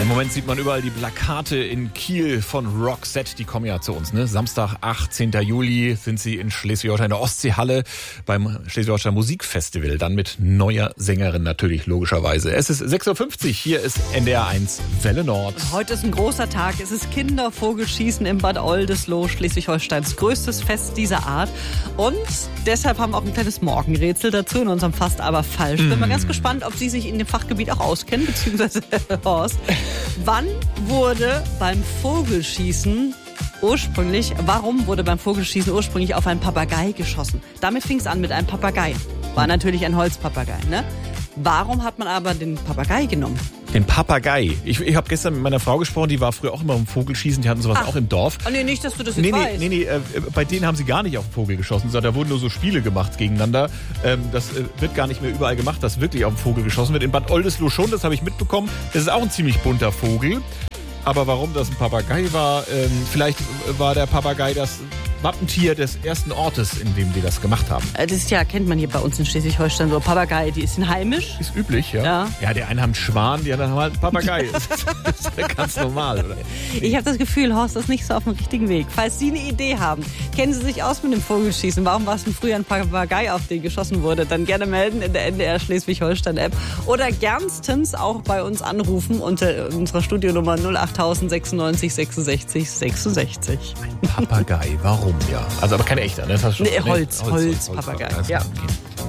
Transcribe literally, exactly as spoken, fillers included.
Im Moment sieht man überall die Plakate in Kiel von Roxette. Die kommen ja zu uns, ne? Samstag, achtzehnten Juli sind sie in Schleswig-Holstein in der Ostseehalle beim Schleswig-Holstein Musikfestival. Dann mit neuer Sängerin natürlich, logischerweise. Es ist sechs Uhr fünfzig, hier ist N D R eins Welle Nord. Und heute ist ein großer Tag. Es ist Kindervogelschießen im Bad Oldesloe, Schleswig-Holsteins größtes Fest dieser Art. Und deshalb haben wir auch ein kleines Morgenrätsel dazu in unserem Fast aber falsch. Bin mal ganz gespannt, ob Sie sich in dem Fachgebiet auch auskennen, beziehungsweise Horst. Wann wurde beim Vogelschießen ursprünglich, warum wurde beim Vogelschießen ursprünglich auf einen Papagei geschossen? Damit fing es an mit einem Papagei. War natürlich ein Holzpapagei, ne? Warum hat man aber den Papagei genommen? Den Papagei. Ich, ich habe gestern mit meiner Frau gesprochen, die war früher auch immer im Vogelschießen, die hatten sowas Ach. auch im Dorf. Oh nee, nicht, dass du das jetzt Nee, nee, weißt. nee, nee, äh, bei denen haben sie gar nicht auf den Vogel geschossen, sondern da wurden nur so Spiele gemacht gegeneinander. Ähm, das äh, wird gar nicht mehr überall gemacht, dass wirklich auf den Vogel geschossen wird. In Bad Oldesloe schon, das habe ich mitbekommen. Das ist auch ein ziemlich bunter Vogel. Aber warum das ein Papagei war, ähm, vielleicht war der Papagei das Wappentier des ersten Ortes, in dem die das gemacht haben. Das ist ja, kennt man hier bei uns in Schleswig-Holstein so. Papagei, die sind heimisch. Ist üblich, ja. Ja. Ja, die einen haben einen Schwan, die anderen haben halt einen Papagei. Das ist, das ist ganz normal, oder? Ich habe das Gefühl, Horst ist nicht so auf dem richtigen Weg. Falls Sie eine Idee haben, kennen Sie sich aus mit dem Vogelschießen? Warum war es denn früher ein Papagei, auf den geschossen wurde? Dann gerne melden in der N D R Schleswig-Holstein-App. Oder gernstens auch bei uns anrufen unter unserer Studionummer null acht sechsundneunzig sechsundsechzig sechsundsechzig. Ein Papagei, warum ja? Also aber kein echter, ne? Das hast du schon, Nee, ne? Holz, Holz, Holz, Holz, Papagei. Holz, Ja. Okay.